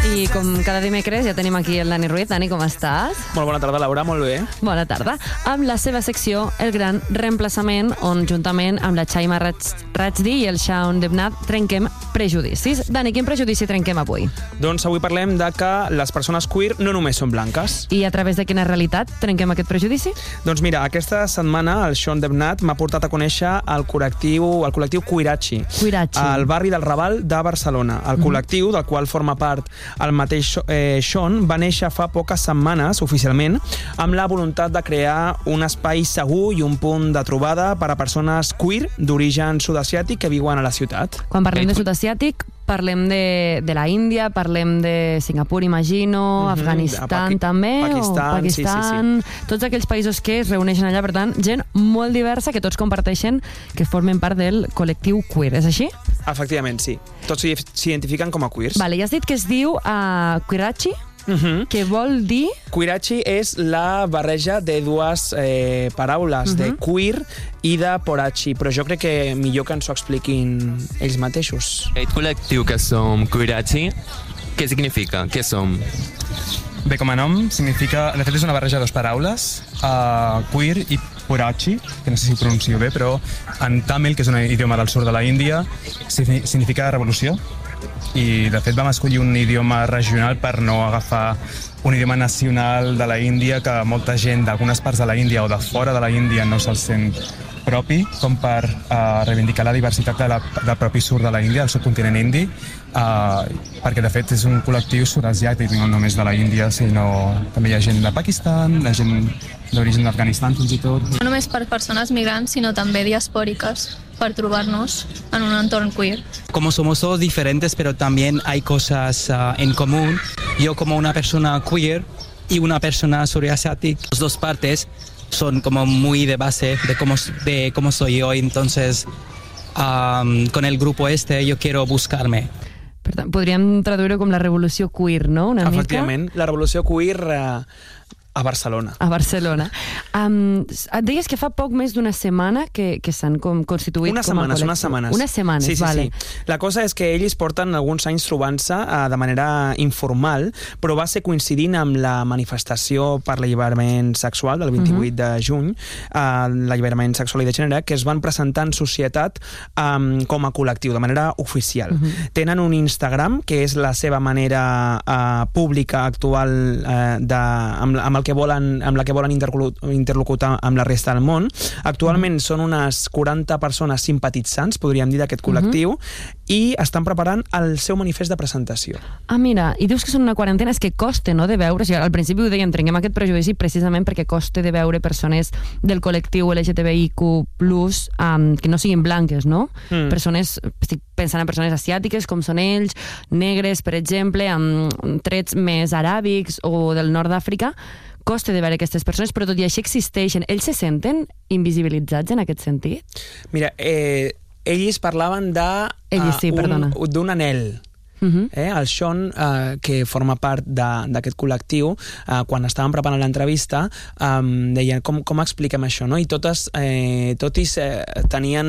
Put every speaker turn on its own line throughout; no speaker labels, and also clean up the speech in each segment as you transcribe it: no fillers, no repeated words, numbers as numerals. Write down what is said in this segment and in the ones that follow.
I com cada dimecres ja tenim aquí el Dani Ruiz. Dani, com estàs?
Molt bona tarda, Laura, molt bé.
Bona tarda. Amb la seva secció, El Gran Reemplaçament, on juntament amb la Chaima Rajdi i el Shaun Debnat trenquem prejudicis. Dani, quin prejudici trenquem avui?
Doncs avui parlem de que les persones queer no només són blanques.
I a través de quina realitat trenquem aquest prejudici?
Doncs mira, aquesta setmana el Shaun Debnat m'ha portat a conèixer el col·lectiu Queerachi, al barri del Raval de Barcelona. El col·lectiu, del qual forma part el mateix Shaun, va néixer fa poques setmanes, oficialment, amb la voluntat de crear un espai segur i un punt de trobada per a persones queer d'origen sud-asiàtic que viuen a la ciutat.
Quan parlem de sud-asiàtic, parlem de la Índia, parlem de Singapur, imagino, Afganistan també, Pakistan, sí. Tots aquells països que es reuneixen allà, per tant, gent molt diversa que tots comparteixen que formen part del col·lectiu queer, és així?
Efectivament, sí. Tots s'identifiquen com a queers.
Vale, ja has dit que es diu Queerachi, que vol dir...
Queerachi és la barreja de dues paraules, de queer i de porachi, però jo crec que millor que ens ho expliquin ells mateixos.
Aquest col·lectiu que som Queerachi, què significa? Què som?
Bé, com a nom significa... De fet, és una barreja de dues paraules, queer i porachi, que no sé si ho pronuncio bé, però en tàmil, que és un idioma del sud de la Índia, significa revolució. I, de fet, vam escollir un idioma regional per no agafar un idioma nacional de la Índia que molta gent d'algunes parts de la Índia o de fora de la Índia no se'l sent propi, com per reivindicar la diversitat del propi sud de la Índia, el subcontinent indi, perquè, de fet, és un col·lectiu sud-asiàtic, no només de la Índia, sinó també hi ha gent de Pakistan, hi ha gent d'origen d'Afganistan, fins i tot.
No només per persones migrants, sinó també diaspòriques, per trobar-nos en un entorn queer.
Como somos todos diferentes, pero también hay cosas en común. Yo como una persona queer y una persona sudasiática, las dos partes son como muy de base de cómo soy yo, entonces con el grupo yo quiero buscarme.
Per tant, podríem traduir-ho com la revolució queer, no? Una mica?
Efectivament, la revolució queer a Barcelona.
A Barcelona. Et deies que fa poc més d'una setmana que s'han constituït
unes
com a col·lectiu.
Unes setmanes.
Unes setmanes,
sí.
vale.
La cosa és que ells porten alguns anys trobant-se de manera informal, però va ser coincidint amb la manifestació per l'alliberament sexual del 28 de juny, l'alliberament sexual i de gènere, que es van presentar en societat com a col·lectiu, de manera oficial. Tenen un Instagram, que és la seva manera pública actual amb la que volen interlocutar amb la resta del món. Actualment són unes 40 persones simpatitzants, podríem dir, d'aquest col·lectiu, i estan preparant el seu manifest de presentació.
Mira, i dius que són una quarantena, és que costa, no?, de veure, al principi ho dèiem, trenquem aquest prejudici precisament perquè costa de veure persones del col·lectiu LGTBIQ+, que no siguin blanques, no? Persones, estic pensant en persones asiàtiques, com són ells, negres, per exemple, amb trets més aràbics o del nord d'Àfrica. Costa de veure aquestes persones, però tot i així existeixen. Ells se senten invisibilitzats en aquest sentit?
Mira, ells parlaven d'un anhel. El Shaun, que forma part d'aquest col·lectiu, quan estàvem preparant l'entrevista, deien, com expliquem això, no? I totes tenien...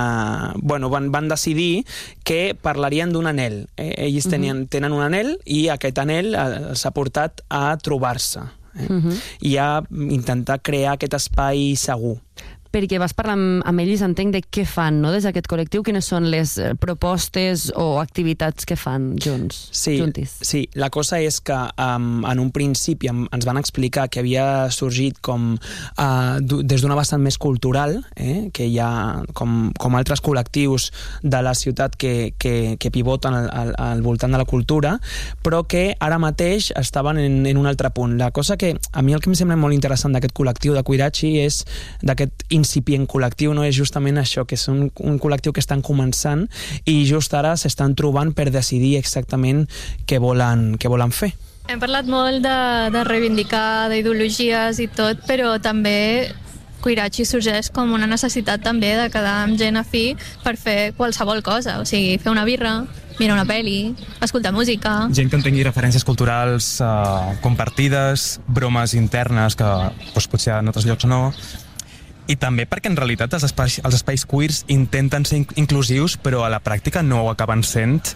van decidir que parlarien d'un anhel. Ells tenen un anhel i aquest anhel s'ha portat a trobar-se. I a intentar crear aquest espai segur.
Perquè vas parlar amb ells, entenc, de què fan, no?, des d'aquest col·lectiu, quines són les propostes o activitats que fan junts?
Sí, la cosa és que en un principi ens van explicar que havia sorgit com des d'una vessant més cultural, que hi ha com altres col·lectius de la ciutat que pivoten al voltant de la cultura, però que ara mateix estaven en un altre punt. La cosa que a mi el que em sembla molt interessant d'aquest col·lectiu de Queerachi és d'aquest incipient col·lectiu, no, és justament això, que és un col·lectiu que estan començant i just ara s'estan trobant per decidir exactament què volen fer.
Hem parlat molt de reivindicar, d'ideologies i tot, però també Queerachi sorgeix com una necessitat també de quedar amb gent afí per fer qualsevol cosa, o sigui, fer una birra, mirar una pel·li, escoltar música...
Gent que entengui referències culturals compartides, bromes internes que potser en altres llocs no... I també perquè en realitat els espais queers intenten ser inclusius però a la pràctica no ho acaben sent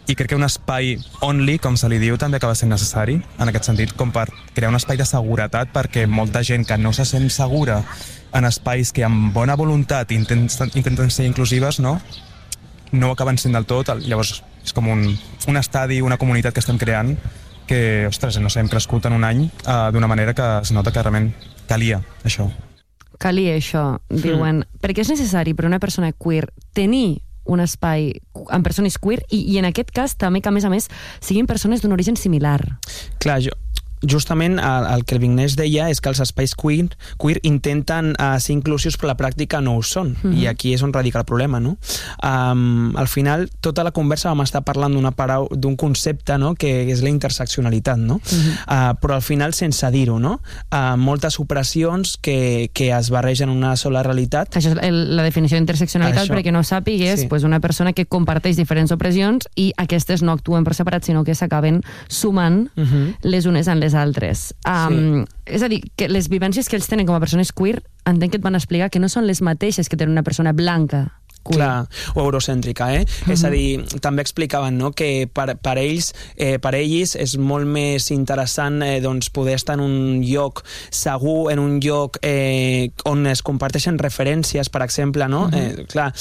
i crec que un espai only, com se li diu, també acaba sent necessari, en aquest sentit, com per crear un espai de seguretat, perquè molta gent que no se sent segura en espais que amb bona voluntat intenten ser inclusives, no ho acaben sent del tot. Llavors és com un estadi, una comunitat que estem creant que, ostres, no sé, hem crescut en un any d'una manera que es nota que realment calia això.
Calia això, diuen. Perquè és necessari per a una persona queer tenir un espai amb persones queer i en aquest cas també que, a més, siguin persones d'un origen similar.
Clar, justament el que el Vignès deia és que els espais queer intenten ser inclusius, però a la pràctica no ho són. I aquí és on radica el problema, no? Al final, tota la conversa vam estar parlant d'un concepte, no?, que és la interseccionalitat, no? Però al final sense dir-ho, no? Moltes opressions que es barregen en una sola realitat.
Això és la definició d'interseccionalitat, perquè no sàpigues, pues una persona que comparteix diferents opressions i aquestes no actuen per separat, sinó que s'acaben sumant les unes en les altres. És a dir, que les vivències que ells tenen com a persones queer, entenc que et van explicar que no són les mateixes que tenen una persona blanca queer.
Clar, o eurocèntrica, És a dir, també explicaven, no?, que per ells és molt més interessant doncs, poder estar en un lloc segur, en un lloc on es comparteixen referències, per exemple, no? Clar,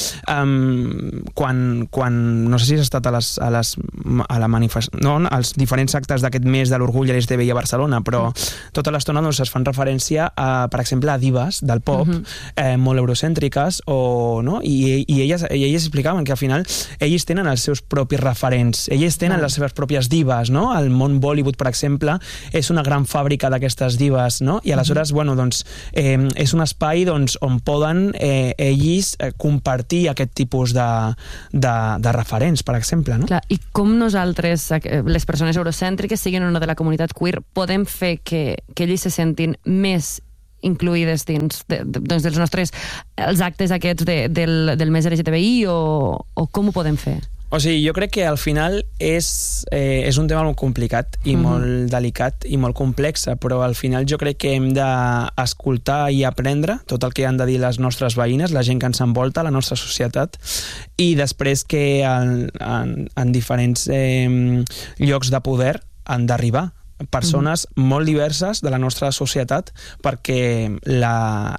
quan no sé si has estat a la manifestació, no?, als diferents actes d'aquest mes de l'orgull LGTBI a Barcelona, però tota l'estona doncs, es fan referència a, per exemple, a divas del pop molt eurocèntriques, no? I elles explicaven que al final ells tenen els seus propis referents, ells tenen les seves pròpies divas, no? El món Bollywood, per exemple, és una gran fàbrica d'aquestes divas, no? I aleshores, bueno, doncs, és un espai doncs, on poden ells compartir aquest tipus de referents, per exemple, no?
Clar, i com nosaltres, les persones eurocèntriques, siguin o no de la comunitat queer, podem fer que ells se sentin més incluïdes dins dels nostres els actes aquests del mes LGTBI o com ho podem fer?
O sigui, jo crec que al final és un tema molt complicat i molt delicat i molt complex, però al final jo crec que hem d'escoltar i aprendre tot el que han de dir les nostres veïnes, la gent que ens envolta, la nostra societat, i després que en diferents llocs de poder han d'arribar persones molt diverses de la nostra societat, perquè la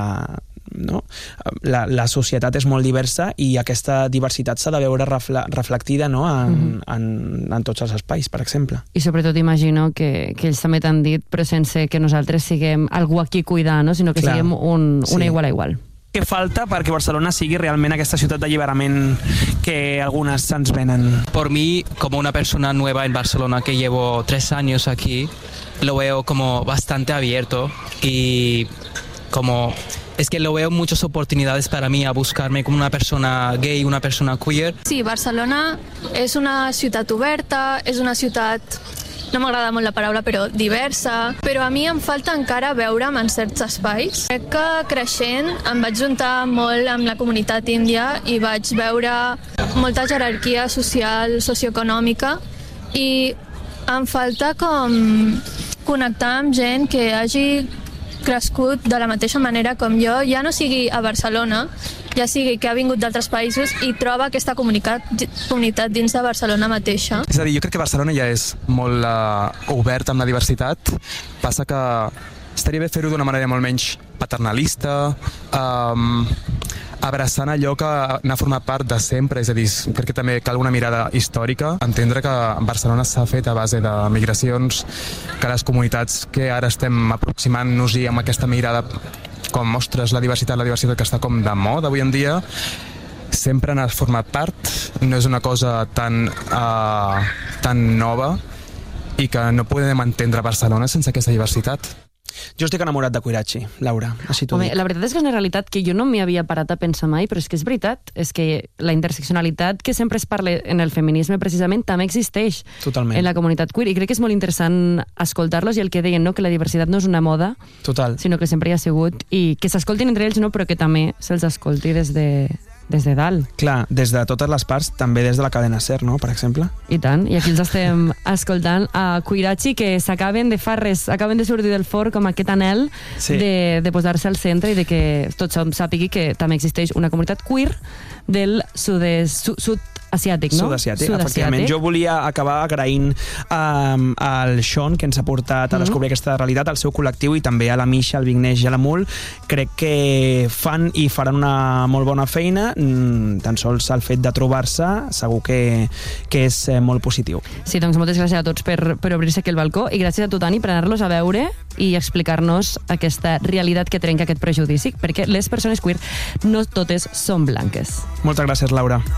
societat és molt diversa i aquesta diversitat s'ha de veure reflectida, no?, en tots els espais, per exemple.
I sobretot imagino que ells també t'han dit, però sense que nosaltres siguem algú aquí cuidar, no?, sinó que siguem una igual a igual.
Què falta perquè Barcelona sigui realment aquesta ciutat d'alliberament que algunes se'ns venen?
Por mí, como una persona nueva en Barcelona que llevo 3 años aquí, lo veo como bastante abierto y como... Es que lo veo muchas oportunidades para mí a buscarme como una persona gay, una persona queer.
Sí, Barcelona és una ciutat oberta, és una ciutat... No m'agrada molt la paraula, però diversa. Però a mi em falta encara veure'm en certs espais. Crec que creixent em vaig juntar molt amb la comunitat índia i vaig veure molta jerarquia social, socioeconòmica, i em falta com connectar amb gent que hagi crescut de la mateixa manera com jo, ja no sigui a Barcelona, ja sigui que ha vingut d'altres països i troba aquesta comunitat dins de Barcelona mateixa.
És a dir, jo crec que Barcelona ja és molt oberta amb la diversitat, passa que estaria bé fer-ho d'una manera molt menys paternalista, abraçant allò que n'ha format part de sempre, és a dir, crec que també cal una mirada històrica, entendre que Barcelona s'ha fet a base de migracions, que les comunitats que ara estem aproximant-nos-hi amb aquesta mirada com mostres la diversitat que està com de moda avui en dia, sempre n'ha format part, no és una cosa tan nova i que no podem entendre Barcelona sense aquesta diversitat.
Jo estic enamorat de Queerachi, Laura, així t'ho dic.
La veritat és que és una realitat que jo no m'hi havia parat a pensar mai, però és que és veritat, és que la interseccionalitat que sempre es parla en el feminisme precisament també existeix
Totalment.
En la comunitat queer, i crec que és molt interessant escoltar-los, i el que deien, no?, que la diversitat no és una moda,
Total.
Sinó que sempre hi ha sigut, i que s'escoltin entre ells, no?, però que també se'ls escolti des de dalt.
Clar, des de totes les parts, també des de la cadena SER, no?, per exemple.
I tant, i aquí els estem escoltant a Queerachi, que acaben de sortir del forn com aquest anhel de posar-se al centre i de que tothom sàpigui que també existeix una comunitat queer del sud-asiàtic, no?
Sud-asiàtic, efectivament. Jo volia acabar agraint al Sean, que ens ha portat a descobrir aquesta realitat, al seu col·lectiu, i també a la Misha, al Vignesh i a la Mul. Crec que fan i faran una molt bona feina, tan sols el fet de trobar-se segur que és molt positiu.
Sí, doncs moltes gràcies a tots per obrir-se aquí el balcó, i gràcies a tu, Toni, per anar-los a veure i explicar-nos aquesta realitat que trenca aquest prejudici, perquè les persones queer no totes són blanques.
Moltes gràcies, Laura.